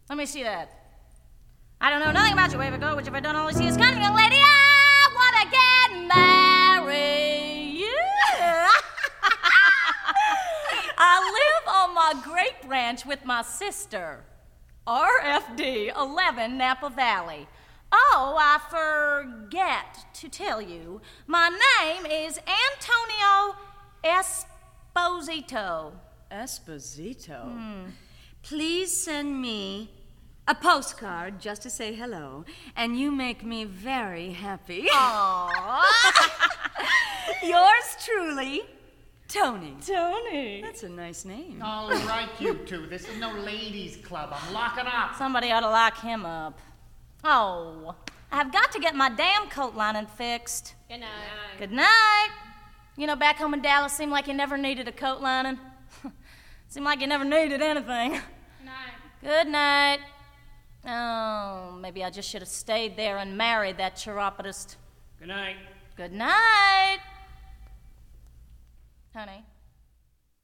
Let me see that. I don't know nothing about you, Waver Girl, which if I don't only see as kind of young lady, I want to get married. Yeah. I live on my grape ranch with my sister. RFD 11 Napa Valley. Oh, I forget to tell you, my name is Antonio Esposito. Esposito? Please send me a postcard just to say hello, and you make me very happy. Aww. Yours truly, Tony. Tony. That's a nice name. All right, you two. This is no ladies' club. I'm locking up. Somebody ought to lock him up. Oh, I've got to get my damn coat lining fixed. Good night. Good night. You know, back home in Dallas, seemed like you never needed a coat lining. Seemed like you never needed anything. Good night. Good night. Oh, maybe I just should have stayed there and married that chiropodist. Good night. Good night.